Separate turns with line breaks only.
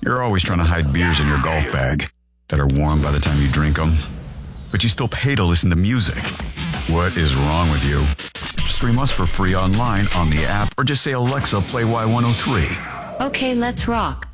You're always trying to hide beers in your golf bag that are warm by the time you drink them. But you still pay to listen to music. What is wrong with you? Stream us for free online on the app or just say, Alexa, play Y103.
Okay, let's rock.